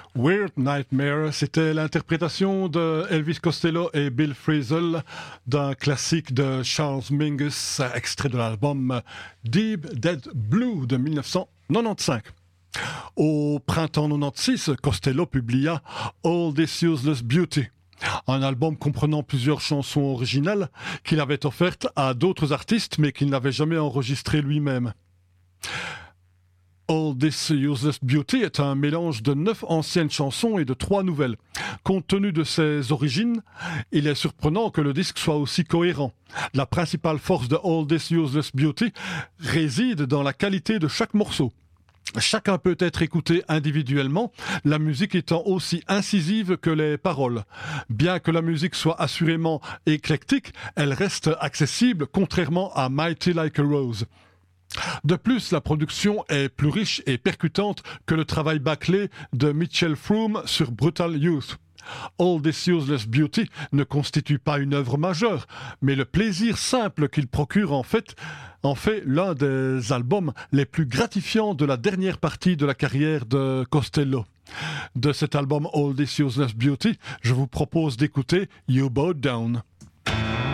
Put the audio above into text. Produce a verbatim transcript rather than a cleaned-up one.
Weird Nightmare, c'était l'interprétation de Elvis Costello et Bill Frisell d'un classique de Charles Mingus, extrait de l'album Deep Dead Blue de mille neuf cent quatre-vingt-quinze. Au printemps quatre-vingt-seize, Costello publia All This Useless Beauty, un album comprenant plusieurs chansons originales qu'il avait offertes à d'autres artistes mais qu'il n'avait jamais enregistrées lui-même. All This Useless Beauty est un mélange de neuf anciennes chansons et de trois nouvelles. Compte tenu de ses origines, il est surprenant que le disque soit aussi cohérent. La principale force de All This Useless Beauty réside dans la qualité de chaque morceau. Chacun peut être écouté individuellement, la musique étant aussi incisive que les paroles. Bien que la musique soit assurément éclectique, elle reste accessible, contrairement à Mighty Like a Rose. De plus, la production est plus riche et percutante que le travail bâclé de Mitchell Froom sur Brutal Youth. All This Useless Beauty ne constitue pas une œuvre majeure, mais le plaisir simple qu'il procure en fait, en fait l'un des albums les plus gratifiants de la dernière partie de la carrière de Costello. De cet album All This Useless Beauty, je vous propose d'écouter You Bowed Down.